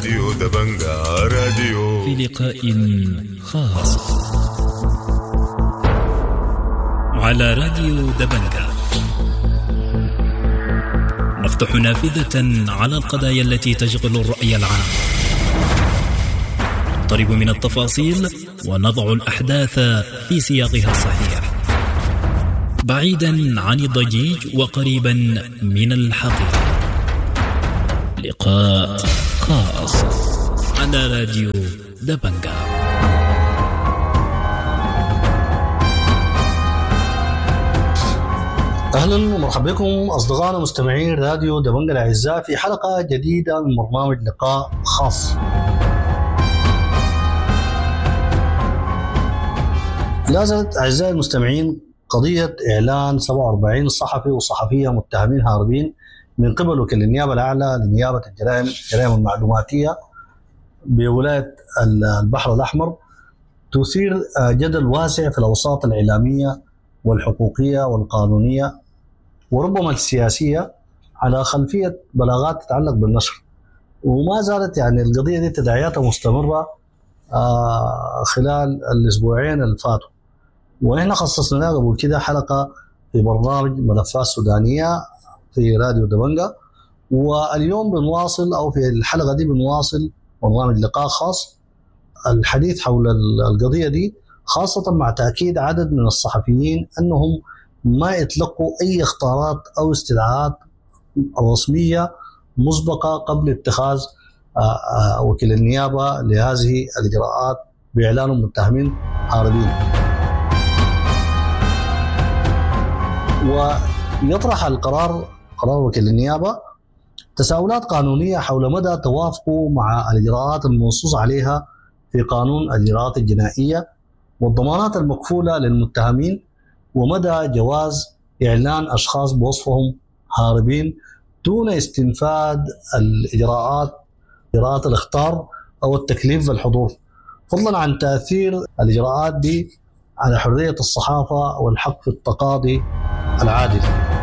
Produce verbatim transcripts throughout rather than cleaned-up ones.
راديو دبنجا راديو في لقاء خاص على راديو دبنجا نفتح نافذة على القضايا التي تشغل الرأي العام، نقترب من التفاصيل ونضع الأحداث في سياقها الصحيح، بعيدا عن الضجيج وقريبا من الحقيقة. لقاء خاص على راديو دبنجا. أهلا ومرحبا بكم أصدقائنا مستمعين راديو دبنجا الأعزاء في حلقة جديدة من برنامج لقاء خاص. لا زالت أعزائي المستمعين قضية إعلان سبعة وأربعين صحفي وصحفية متهمين هاربين من قبل وكيل النيابة الأعلى لنيابة الجرائم الجرائم المعلوماتية بولاية البحر الأحمر تثير جدل واسع في الأوساط الإعلامية والحقوقية والقانونية وربما السياسية على خلفية بلاغات تتعلق بالنشر، وما زالت يعني القضية دي تداعياتها مستمرة خلال الأسبوعين اللي فاتوا. وإحنا خصصنا لها قبل كده حلقة في برنامج ملفات سودانية في راديو دبنجا، واليوم بنواصل أو في الحلقة دي بنواصل برنامج لقاء خاص الحديث حول القضية دي، خاصة مع تأكيد عدد من الصحفيين أنهم ما يتلقوا أي اختارات أو استدعاءات رسمية مسبقة قبل اتخاذ وكيل النيابة لهذه الإجراءات بإعلانهم متهمين هاربين. ويطرح القرار قرار وكيل النيابة تساؤلات قانونية حول مدى توافقه مع الإجراءات المنصوص عليها في قانون الإجراءات الجنائية والضمانات المكفولة للمتهمين، ومدى جواز إعلان أشخاص بوصفهم هاربين دون استنفاذ الإجراءات إجراءات الإخطار أو التكليف بالحضور، فضلا عن تأثير الإجراءات دي على حرية الصحافة والحق في التقاضي العادل.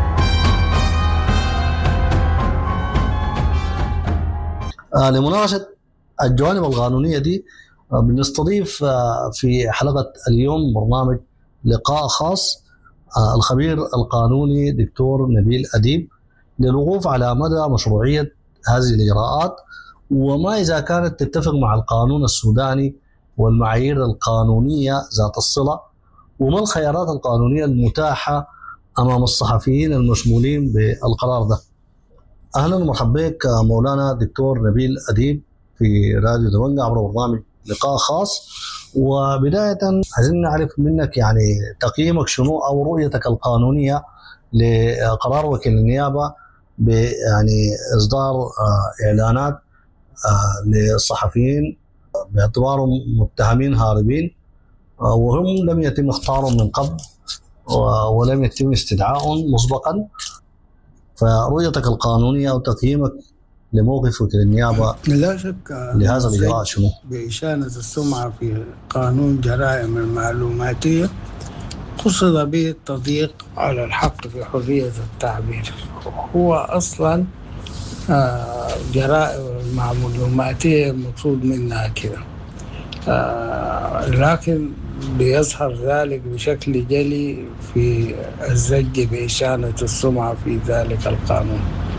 آه لمناقشة الجوانب القانونية دي آه بنستضيف آه في حلقة اليوم برنامج لقاء خاص آه الخبير القانوني دكتور نبيل أديب للوقوف على مدى مشروعية هذه الإجراءات وما إذا كانت تتفق مع القانون السوداني والمعايير القانونية ذات الصلة، وما الخيارات القانونية المتاحة أمام الصحفيين المشمولين بالقرار ده. أهلا ومرحبا بك مولانا دكتور نبيل أديب في راديو دبنجا عبر برنامج لقاء خاص. وبداية عايزين نعرف منك يعني تقييمك شنو أو رؤيتك القانونية لقرار وكيل النيابة يعني إصدار إعلانات للصحفيين باعتبارهم متهمين هاربين وهم لم يتم اختارهم من قبل ولم يتم استدعائهم مسبقا. فرؤيتك القانونية أو تقييمك لموقف وكيل النيابة لا شك لهذا الإجراء شنو؟ بإشانة السمعة في قانون جرائم المعلوماتية قصد به التضييق على الحق في حرية التعبير. هو أصلا جرائم المعلوماتية المقصود منها كده، لكن بيظهر ذلك بشكل جلي في الزج بإشانة السمعة في ذلك القانون.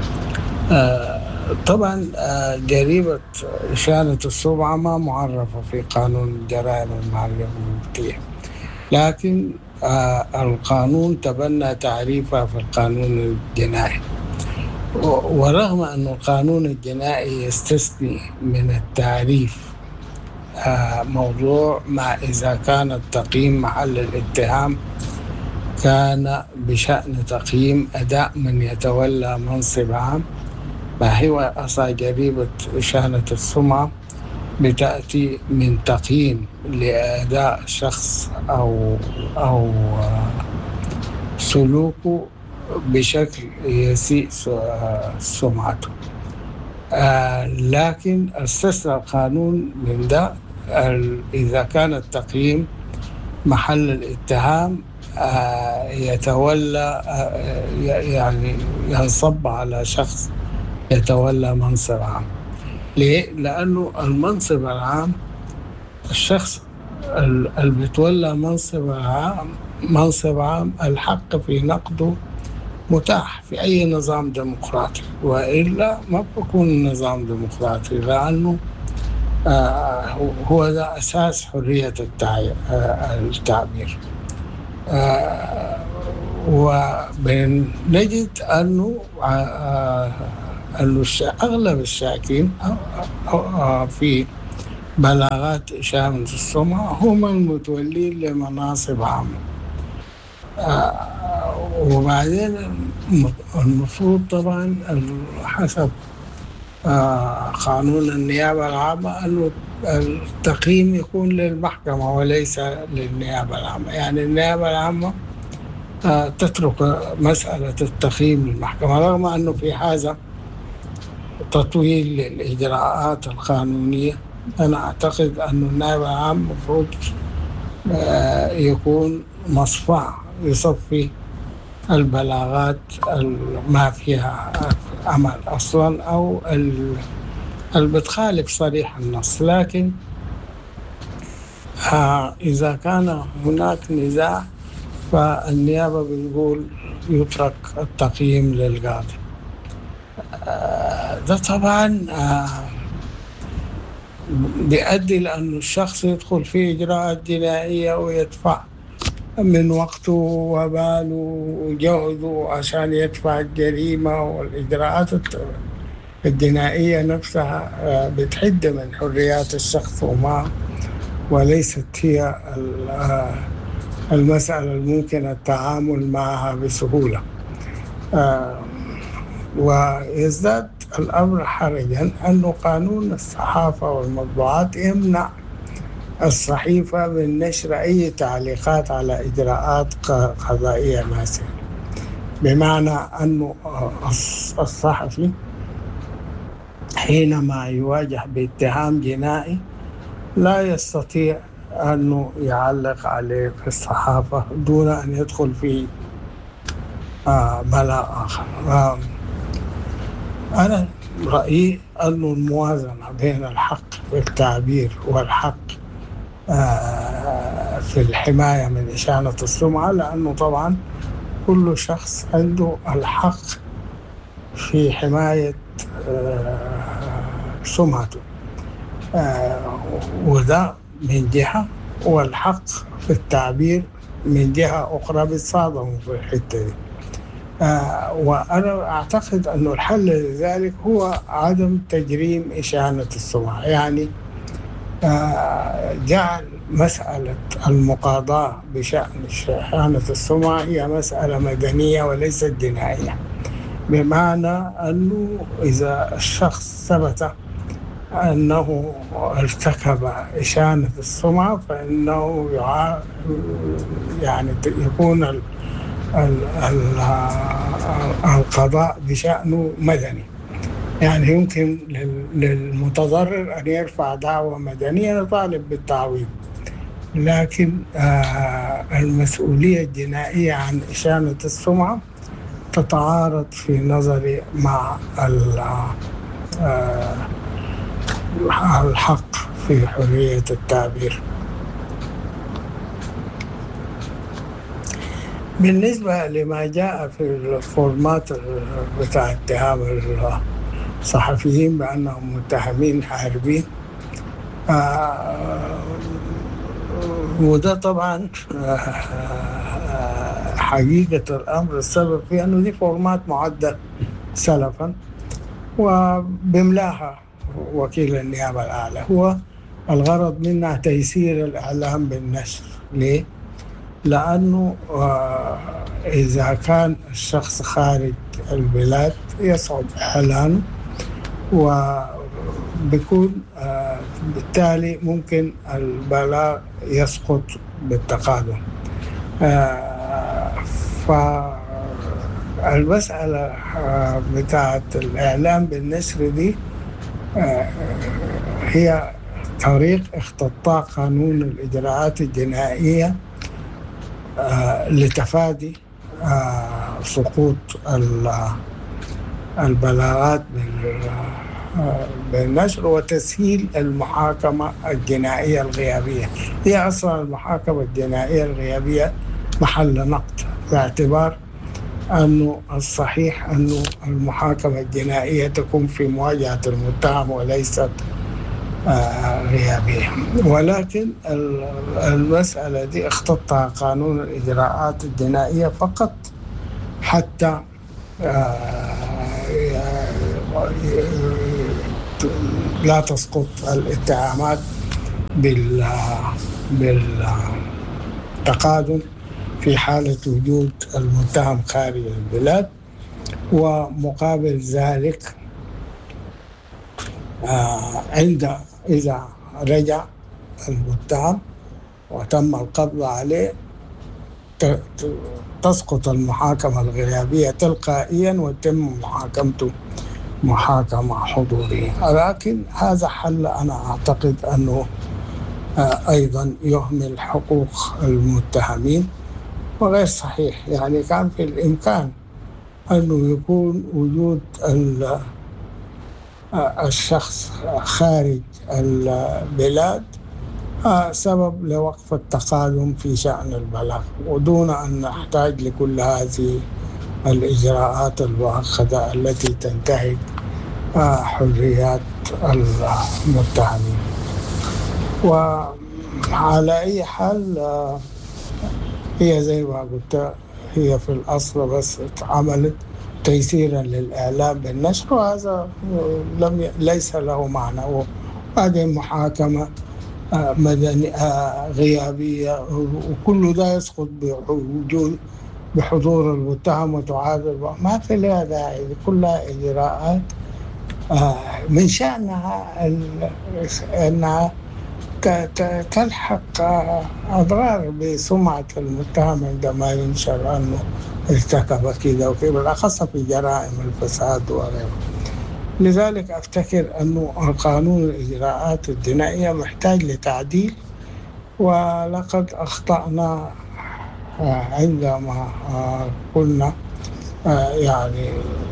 طبعا جريمة إشانة السمعة ما معرفة في قانون جرائم المعلوماتية، لكن القانون تبنى تعريفها في القانون الجنائي، ورغم أن القانون الجنائي يستثني من التعريف موضوع ما إذا كان التقييم محل الاتهام كان بشأن تقييم أداء من يتولى منصب عام، فهو أصلا جريمة إشانة السمعة بتأتي من تقييم لأداء شخص أو أو سلوكه بشكل يسيء سمعته. آه لكن استثنى القانون من ده إذا كان التقييم محل الاتهام آه يتولى آه يعني ينصب على شخص يتولى منصب عام. ليه؟ لأنه المنصب العام، الشخص اللي بيتولى منصب عام منصب عام الحق في نقده متاح في أي نظام ديمقراطي، وإلا ما بيكون نظام ديمقراطي، لأنه آه هو ده أساس حرية التعبير. آه وبنجد أنه آه أنه أغلب الشاكين في بلاغات إشاعة السمعة هم المتولين لمناصب عامة. آه وبعدين المفروض طبعا حسب آه قانون النيابة العامة أنه التقييم يكون للمحكمة وليس للنيابة العامة. يعني النيابة العامة آه تترك مسألة التقييم للمحكمة، رغم أنه في هذا تطويل للإجراءات القانونية. أنا أعتقد أن النائب العام مفروض يكون مصفى يصفي البلاغات ما فيها عمل أصلا أو اللي بتخالف صريح النص. لكن إذا كان هناك نزاع فالنيابة بتقول يترك التقييم للقاضي. ده طبعا بيؤدي لأن الشخص يدخل في إجراءات جنائية ويدفع من وقته وباله وجهده عشان يدفع الجريمة، والإجراءات الجنائية نفسها بتحد من حريات الشخص وما وليست هي المسألة الممكن التعامل معها بسهولة. ويزداد الأمر حرجا أنه قانون الصحافة والمطبوعات يمنع الصحيفة من نشر أي تعليقات على إجراءات قضائية مثلا، بمعنى أنه الصحفي حينما يواجه باتهام جنائي لا يستطيع أنه يعلق عليه في الصحافة دون أن يدخل في بلاء آخر. أنا رأيي أن الموازنة بين الحق في التعبير والحق في الحماية من إشانة السمعة، لأنه طبعا كل شخص عنده الحق في حماية سمعته، وده من جهة، والحق في التعبير من جهة أخرى بتصادموا في الحتة دي. آه وأنا أعتقد أن الحل لذلك هو عدم تجريم إشانة السمعة. يعني آه جعل مسألة المقاضاة بشأن إشانة السمعة هي مسألة مدنية وليست جنائية، بمعنى أنه إذا الشخص ثبت أنه ارتكب إشانة السمعة فإنه يعني يكون ال القضاء بشأنه مدني. يعني يمكن للمتضرر أن يرفع دعوى مدنية يطالب بالتعويض، لكن المسؤولية الجنائية عن إشانة السمعة تتعارض في نظري مع الحق في حرية التعبير. بالنسبة لما جاء في الفورمات بتاع اتهام الصحفيين بأنهم متهمين حاربين، آه وده طبعا آه حقيقة الأمر السبب في أنه دي فورمات معدة سلفا وبملاها وكيل النيابة الأعلى. هو الغرض منها تيسير الإعلام بالنشر. ليه؟ لأنه إذا كان الشخص خارج البلاد يصعب إعلانه، وبيكون بالتالي ممكن البلاغ يسقط بالتقادم. فالمسألة بتاعة الإعلام بالنشر دي هي طريق اختطاء قانون الإجراءات الجنائية آه لتفادي آه سقوط البلاغات بالنشر وتسهيل المحاكمة الجنائية الغيابية. هي أصلا المحاكمة الجنائية الغيابية محل نقد، باعتبار أنه الصحيح أنه المحاكمة الجنائية تكون في مواجهة المتهم وليست غيابية. ولكن المسألة دي اختطها قانون الإجراءات الجنائية فقط حتى لا تسقط الاتهامات بالتقادم في حالة وجود المتهم خارج البلاد. ومقابل ذلك عند إذا رجع المتهم وتم القبض عليه تسقط المحاكمة الغيابية تلقائيا وتم محاكمته محاكمة حضورية. لكن هذا حل أنا أعتقد أنه أيضا يهمل حقوق المتهمين وغير صحيح. يعني كان في الإمكان أنه يكون وجود الشخص خارج البلاد سبب لوقف التقادم في شأن البلاغ، ودون أن نحتاج لكل هذه الإجراءات المؤقتة التي تنتهك حريات المتهمين. وعلى أي حال هي زي ما قلت، هي في الأصل بس اتعملت تيسيرا للإعلام بالنشر، وهذا لم ليس له معنى. وهذه محاكمة مدنية غيابية وكل ده يسقط بوجود بحضور المتهم وتعادل، ما في لها داعي. كلها إجراءات من شأنها أنها تلحق أضرار بسمعة المتهم عندما ينشر أنه ارتكب كذا وكذا، بالأخص في جرائم الفساد وغيره. لذلك أفتكر أنه القانون الإجراءات الجنائية محتاج لتعديل، ولقد أخطأنا عندما قلنا يعني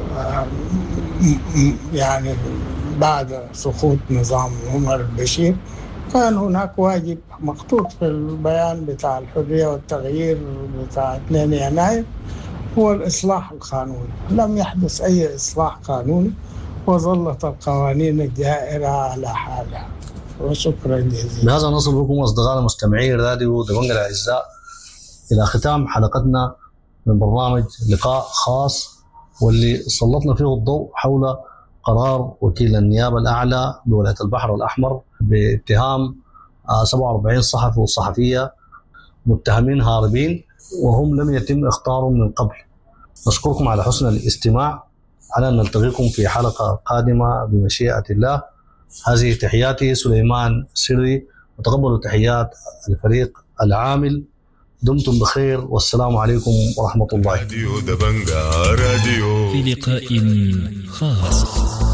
يعني بعد سقوط نظام عمر البشير كان هناك واجب مخطوط في البيان بتاع الحرية والتغيير بتاع اثنين يناير هو الإصلاح القانوني. لم يحدث أي إصلاح قانوني وظلت القوانين الجائرة على حالها. وشكرا جزيلا. بهذا نصل بكم أصدقائنا المستمعين راديو دبنجة الأعزاء إلى ختام حلقتنا من برنامج لقاء خاص، واللي سلطنا فيه الضوء حول قرار وكيل النيابة الأعلى بولاية البحر الأحمر باتهام سبعة وأربعين صحفي وصحفية متهمين هاربين وهم لم يتم اختارهم من قبل. نشكركم على حسن الاستماع، على أن نلتقيكم في حلقة قادمة بمشيئة الله. هذه تحياتي سليمان سري، وتقبلوا تحيات الفريق العامل. دمتم بخير والسلام عليكم ورحمة الله. راديو دبنجة راديو في لقاء خاص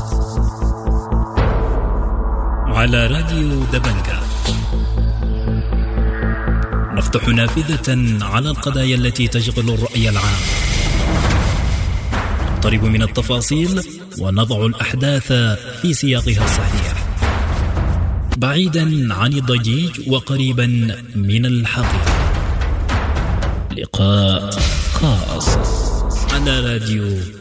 على راديو دبنجة نفتح نافذة على القضايا التي تشغل الرأي العام، نقترب من التفاصيل ونضع الأحداث في سياقها الصحيح، بعيدا عن الضجيج وقريبا من الحقيقة. لقاء خاص على راديو